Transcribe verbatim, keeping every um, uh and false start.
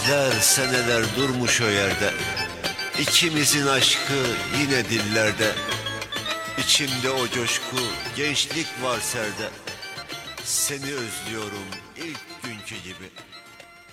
Saatler, seneler durmuş o yerde. İkimizin aşkı yine dillerde. İçimde o coşku, gençlik var serde. Seni özlüyorum ilk günkü gibi.